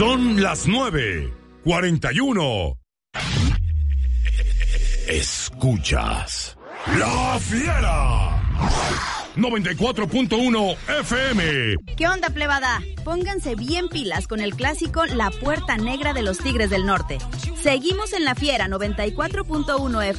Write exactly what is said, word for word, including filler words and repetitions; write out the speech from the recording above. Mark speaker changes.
Speaker 1: Son las nueve cuarenta y uno. Escuchas La Fiera noventa y cuatro punto uno F M.
Speaker 2: ¿Qué onda, plebada? Pónganse bien pilas con el clásico La Puerta Negra de los Tigres del Norte. Seguimos en La Fiera noventa y cuatro punto uno F M.